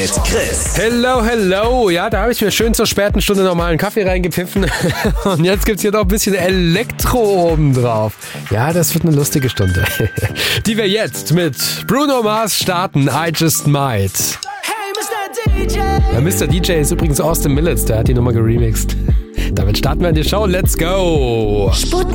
mit Chris. Hello. Ja, da habe ich mir schön zur späten Stunde nochmal einen Kaffee reingepfiffen. Und jetzt gibt's hier noch ein bisschen Elektro oben drauf. Ja, das wird eine lustige Stunde. Die wir jetzt mit Bruno Mars starten. I Just Might. Hey, Mr. DJ. Der Mr. DJ ist übrigens Austin Millets, der hat die Nummer geremixed. Damit starten wir in die Show. Let's go!